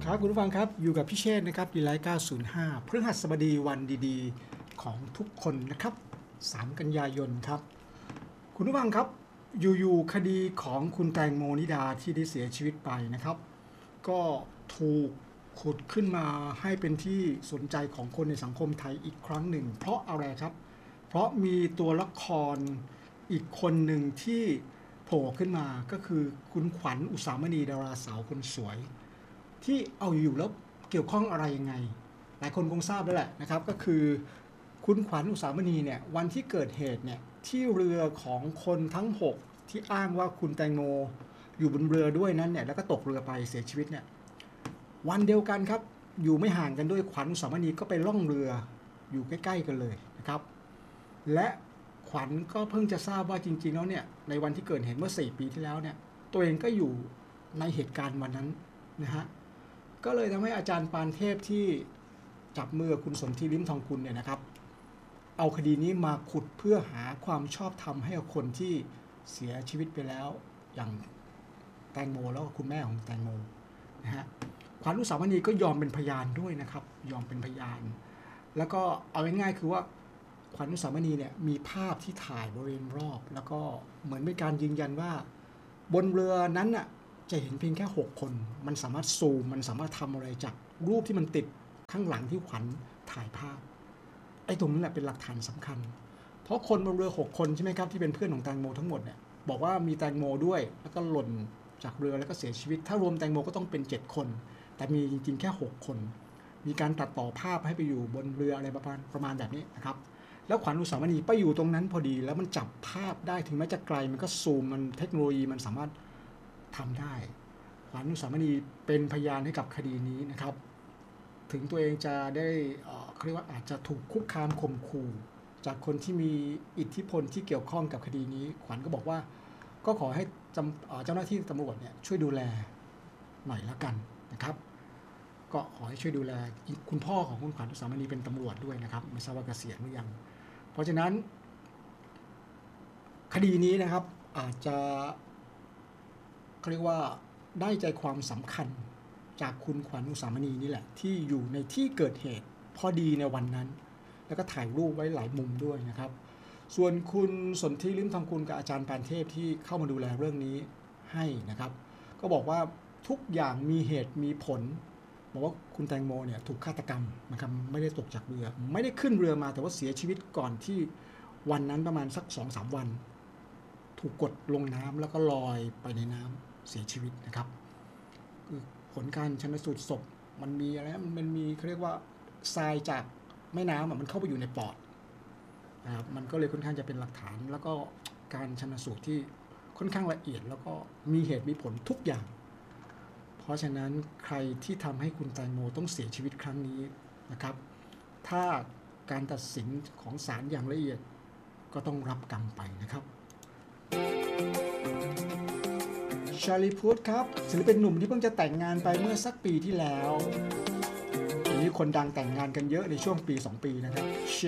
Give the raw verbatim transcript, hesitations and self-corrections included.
ครับคุณผู้ฟังครับอยู่กับพี่เชษนะครับดีไลท์เก้าศูนย์ห้าพฤหัสบดีวันดีๆของทุกคนนะครับสามกันยายนครับคุณผู้ฟังครับอยู่ๆคดีของคุณแตงโมนิดาที่ได้เสียชีวิตไปนะครับก็ถูกขุดขึ้นมาให้เป็นที่สนใจของคนในสังคมไทยอีกครั้งหนึ่งเพราะอะไรครับเพราะมีตัวละครอีกคนหนึ่งที่โผล่ขึ้นมาก็คือคุณขวัญอุสามณีดาราสาวคนสวยที่เอาอยู่แล้วเกี่ยวข้องอะไรยังไงหลายคนคงทราบแล้วแหละนะครับก็คือคุณขวัญอุสามณีเนี่ยวันที่เกิดเหตุเนี่ยที่เรือของคนทั้งหกที่อ้างว่าคุณแตงโมอยู่บนเรือด้วยนั้นเนี่ยแล้วก็ตกเรือไปเสียชีวิตเนี่ยวันเดียวกันครับอยู่ไม่ห่างกันด้วยขวัญอุสามณีก็ไปล่องเรืออยู่ใกล้ๆกันเลยนะครับและขวัญก็เพิ่งจะทราบว่าจริงๆแล้วเนี่ยในวันที่เกิดเหตุเมื่อสี่ปีที่แล้วเนี่ยตัวเองก็อยู่ในเหตุการณ์วันนั้นนะฮะก็เลยทำให้อาจารย์ปานเทพที่จับมือคุณสนธิลิ้มทองกุลเนี่ยนะครับเอาคดีนี้มาขุดเพื่อหาความชอบธรรมให้กับคนที่เสียชีวิตไปแล้วอย่างแตงโมแล้วก็คุณแม่ของแตงโมนะฮะขวัญอุสามณีก็ยอมเป็นพยานด้วยนะครับยอมเป็นพยานแล้วก็เอาง่ายๆคือว่าขวัญอุสามณีเนี่ยมีภาพที่ถ่ายบริเวณรอบแล้วก็เหมือนเป็นการยืนยันว่าบนเรือนั้นน่ะจะเห็นเพียงแค่หกคนมันสามารถซูมมันสามารถทำอะไรจากรูปที่มันติดข้างหลังที่ขวัญถ่ายภาพไอ้ตรงนั้นแหละเป็นหลักฐานสำคัญเพราะคนบนเรือหกคนใช่ไหมครับที่เป็นเพื่อนของแตงโมทั้งหมดเนี่ยบอกว่ามีแตงโมด้วยแล้วก็หล่นจากเรือแล้วก็เสียชีวิตถ้ารวมแตงโมก็ต้องเป็นเจ็ดคนแต่มีจริงๆแค่หกคนมีการตัดต่อภาพให้ไปอยู่บนเรืออะไรประมาณประมาณแบบนี้นะครับแล้วขวัญอุสามณีไปอยู่ตรงนั้นพอดีแล้วมันจับภาพได้ถึงแม้จะไกลมันก็ซูมมันเทคโนโลยีมันสามารถทำได้ขวัญอุสามณีเป็นพยานให้กับคดีนี้นะครับถึงตัวเองจะได้เขาเรียกว่าอาจจะถูกคุกคามข่มขู่จากคนที่มีอิทธิพลที่เกี่ยวข้องกับคดีนี้ขวัญก็บอกว่าก็ขอให้เจ้าหน้าที่ตำรวจเนี่ยช่วยดูแลหน่อยละกันนะครับก็ขอให้ช่วยดูแลคุณพ่อของคุณขวัญอุสามณีเป็นตำรวจด้วยนะครับไม่ทราบว่าเกษียณหรือยังเพราะฉะนั้นคดีนี้นะครับอาจจะเขาเรียกว่าได้ใจความสำคัญจากคุณขวัญอุสามณีนี่แหละที่อยู่ในที่เกิดเหตุพอดีในวันนั้นแล้วก็ถ่ายรูปไว้หลายมุมด้วยนะครับส่วนคุณสนธิลิ้มทองกุลกับอาจารย์ปานเทพที่เข้ามาดูแลเรื่องนี้ให้นะครับก็บอกว่าทุกอย่างมีเหตุมีผลบอกว่าคุณแตงโมเนี่ยถูกฆาตกรรมนะครับไม่ได้ตกจากเรือไม่ได้ขึ้นเรือมาแต่ว่าเสียชีวิตก่อนที่วันนั้นประมาณสัก สองถึงสาม วันถูกกดลงน้ำแล้วก็ลอยไปในน้ำเสียชีวิตนะครับคือผลการชันสูตรศพมันมีอะไรมันมีเขาเรียกว่าทรายจากแม่น้ำมันเข้าไปอยู่ในปอดนะครับมันก็เลยค่อนข้างจะเป็นหลักฐานแล้วก็การชันสูตรที่ค่อนข้างละเอียดแล้วก็มีเหตุมีผลทุกอย่างเพราะฉะนั้นใครที่ทำให้คุณแตงโมต้องเสียชีวิตครั้งนี้นะครับถ้าการตัดสินของศาลอย่างละเอียดก็ต้องรับกรรมไปนะครับชาลีพุทธครับศิลปินหนุ่มที่เพิ่งจะแต่งงานไปเมื่อสักปีที่แล้วทีนี้คนดังแต่งงานกันเยอะในช่วงปีสองปีนะครับเช